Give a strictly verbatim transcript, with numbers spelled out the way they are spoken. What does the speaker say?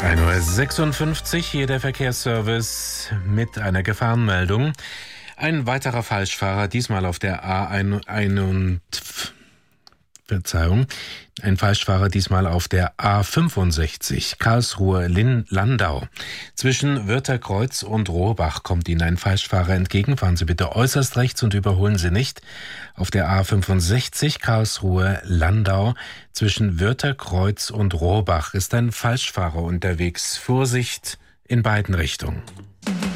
ein Uhr sechsundfünfzig, hier der Verkehrsservice mit einer Gefahrenmeldung. Ein weiterer Falschfahrer, diesmal auf der A einundfünfzig, Verzeihung, ein Falschfahrer diesmal auf der A fünfundsechzig, Karlsruhe-Landau. Zwischen Wörtherkreuz und Rohrbach kommt Ihnen ein Falschfahrer entgegen. Fahren Sie bitte äußerst rechts und überholen Sie nicht. Auf der A fünfundsechzig, Karlsruhe-Landau, zwischen Wörtherkreuz und Rohrbach ist ein Falschfahrer unterwegs. Vorsicht in beiden Richtungen.